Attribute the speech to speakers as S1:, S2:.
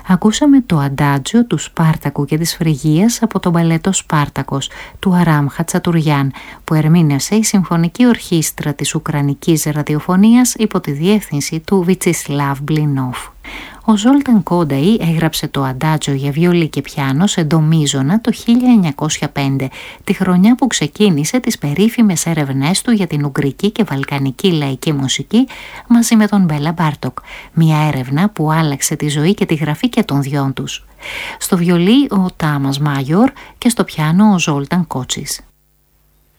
S1: Ακούσαμε το αντάτζιο του Σπάρτακου και της Φρυγίας από τον μπαλέτο Σπάρτακος του Αράμ Χατσατουριάν, που ερμήνευσε η Συμφωνική Ορχήστρα της Ουκρανικής Ραδιοφωνίας υπό τη διεύθυνση του Βιτσισλάβ Μπλινόφ. Ο Ζόλταν Κόνταη έγραψε το αντάτζιο για βιολί και πιάνο σε ντο μείζωνα το 1905, τη χρονιά που ξεκίνησε τις περίφημες έρευνές του για την ουγγρική και βαλκανική λαϊκή μουσική μαζί με τον Μπέλα Μπάρτοκ, μια έρευνα που άλλαξε τη ζωή και τη γραφή και των δυο τους. Στο βιολί ο Τάμας Μάγιορ και στο πιάνο ο Ζόλταν Κότσις.